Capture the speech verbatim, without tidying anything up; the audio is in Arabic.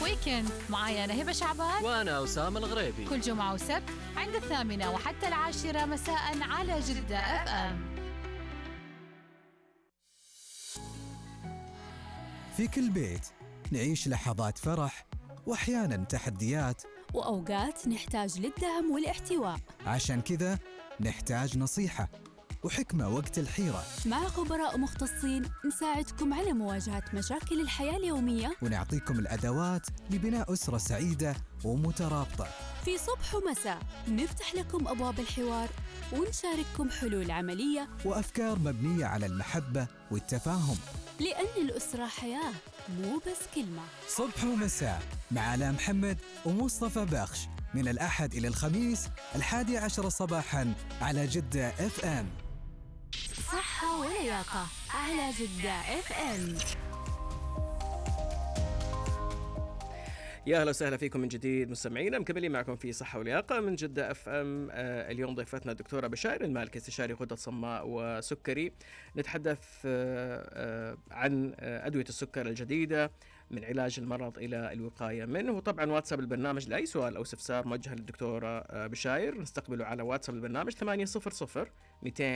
ويكند معايا أنا هبة شعبان وأنا أسامة الغريبي، كل جمعة وسبت عند الثامنة وحتى العاشرة مساء على جدة اف ام. في كل بيت نعيش لحظات فرح وأحياناً تحديات، وأوقات نحتاج للدعم والاحتواء. عشان كذا نحتاج نصيحة وحكمة وقت الحيرة، مع خبراء مختصين نساعدكم على مواجهة مشاكل الحياة اليومية، ونعطيكم الأدوات لبناء أسرة سعيدة ومترابطة. في صبح ومساء نفتح لكم أبواب الحوار ونشارككم حلول عملية وأفكار مبنية على المحبة والتفاهم، لأن الأسرة حياة مو بس كلمة. صبح ومساء مع آلاء محمد ومصطفى بخش، من الأحد إلى الخميس الحادي عشر صباحاً على جدة اف ام. صحة ولياقة على جدة اف ام. يا أهلا وسهلا فيكم من جديد مستمعينا، مكملين معكم في صحة ولياقة من جدة اف ام. آه اليوم ضيفتنا الدكتورة بشاير المالكي، استشاري غدة صماء وسكري. نتحدث آه آه عن آه أدوية السكر الجديدة، من علاج المرض إلى الوقاية منه. وطبعا واتساب البرنامج لأي سؤال أو استفسار موجه للدكتورة آه بشاير نستقبله على واتساب البرنامج ثمانية صفر صفر مئتين